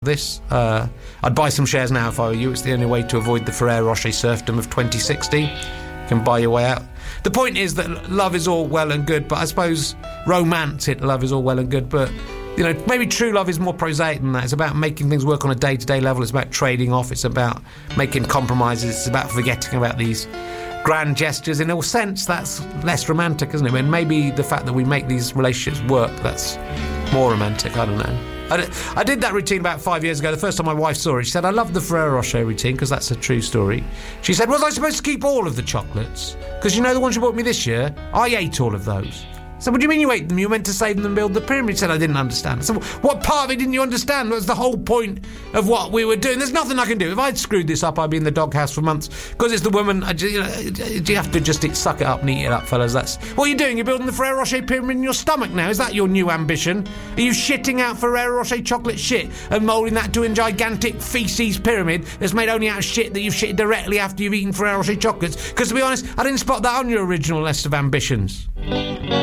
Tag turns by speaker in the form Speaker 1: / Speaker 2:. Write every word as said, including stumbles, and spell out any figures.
Speaker 1: this. Uh, I'd buy some shares now if I were you. It's the only way to avoid the Ferrero Rocher serfdom of twenty sixty. You can buy your way out. The point is that love is all well and good, but I suppose romantic love is all well and good, but, you know, maybe true love is more prosaic than that. It's about making things work on a day-to-day level. It's about trading off. It's about making compromises. It's about forgetting about these grand gestures. In a sense, that's less romantic, isn't it? And maybe the fact that we make these relationships work, that's more romantic. I don't know. I did, I did that routine about five years ago. The first time my wife saw it, she said, I love the Ferrero Rocher routine, because that's a true story. She said, was I supposed to keep all of the chocolates? Because you know the ones you bought me this year? I ate all of those. So what do you mean you ate them? You were meant to save them and build the pyramid. She said, I didn't understand. So what part of it didn't you understand? That was the whole point of what we were doing. There's nothing I can do. If I'd screwed this up, I'd be in the doghouse for months. Because it's the woman, I just, you know, you have to just suck it up and eat it up, fellas. That's what you're doing. You're building the Ferrero Rocher pyramid in your stomach now. Is that your new ambition? Are you shitting out Ferrero Rocher chocolate shit and moulding that to a gigantic faeces pyramid that's made only out of shit that you've shit directly after you've eaten Ferrero Rocher chocolates? Because to be honest, I didn't spot that on your original list of ambitions.